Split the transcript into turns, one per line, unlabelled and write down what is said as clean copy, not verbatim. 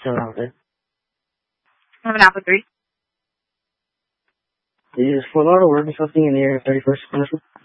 Alpha.
I'm an Alpha 3.
Is Fort Lauderdale working something in the area of 31st commercial?